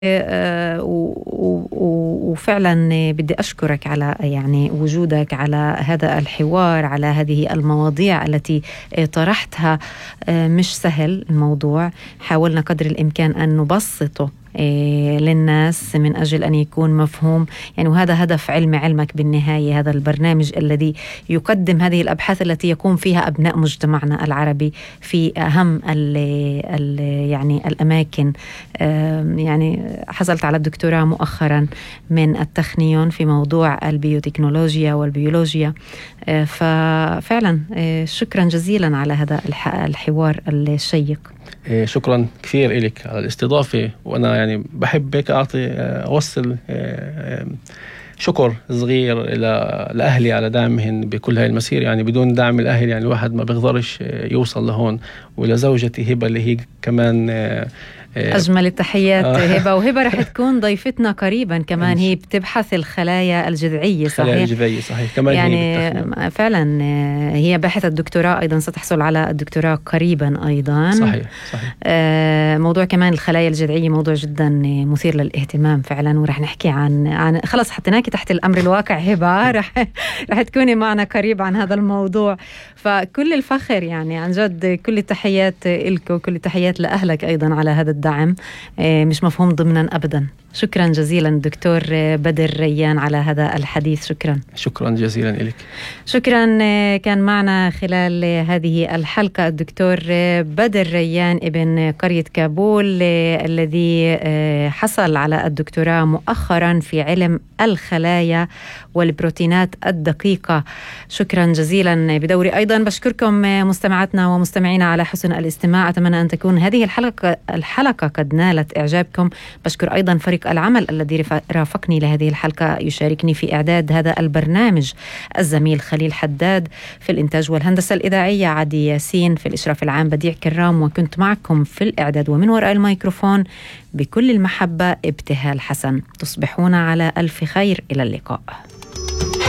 وفعلا بدي أشكرك على يعني وجودك على هذا الحوار، على هذه المواضيع التي طرحتها. مش سهل الموضوع، حاولنا قدر الإمكان أن نبسطه للناس من أجل أن يكون مفهوم يعني، وهذا هدف علمك بالنهاية. هذا البرنامج الذي يقدم هذه الأبحاث التي يقوم فيها أبناء مجتمعنا العربي في أهم يعني الأماكن. يعني حصلت على الدكتوراه مؤخرا من التخنيون في موضوع البيوتكنولوجيا والبيولوجيا. ففعلا شكرا جزيلا على هذا الحوار الشيق. شكرا كثير إلك على الاستضافة، وأنا يعني بحب هيك أوصل شكر صغير لأهلي على دعمهم بكل هاي المسيرة. يعني بدون دعم الأهل يعني الواحد ما بيقدرش يوصل لهون. ولزوجتي هبة اللي هي كمان أجمل التحيات هبة. وهبة رح تكون ضيفتنا قريبا كمان، هي بتبحث الخلايا الجذعية. صحيح، الخلايا الجذعية صحيح كمان يعني فعلا هي باحثة الدكتوراه أيضا، ستحصل على الدكتوراه قريبا أيضا. صحيح. موضوع كمان الخلايا الجذعية موضوع جدا مثير للاهتمام فعلا، ورح نحكي عن خلص حطيناك تحت الأمر الواقع هبة. رح تكوني معنا قريب عن هذا الموضوع. فكل الفخر يعني عن جد، كل التحيات إلك وكل التحيات لأهلك أيضا على هذا الدعم، مش مفهوم ضمنا أبدا. شكرا جزيلا دكتور بدر ريان على هذا الحديث. شكرا جزيلا لك. شكرا. كان معنا خلال هذه الحلقة الدكتور بدر ريان ابن قرية كابول، الذي حصل على الدكتوراه مؤخرا في علم الخلايا والبروتينات الدقيقة. شكرا جزيلا. بدوري أيضا بشكركم مستمعاتنا ومستمعينا على حسن الاستماع. أتمنى أن تكون هذه الحلقة قد نالت إعجابكم. بشكر أيضا فريق العمل الذي رافقني لهذه الحلقة، يشاركني في إعداد هذا البرنامج الزميل خليل حداد، في الإنتاج والهندسة الإذاعية عدي ياسين، في الإشراف العام بديع كرام، وكنت معكم في الإعداد ومن وراء الميكروفون بكل المحبة ابتهال حسن. تصبحون على ألف خير. إلى اللقاء.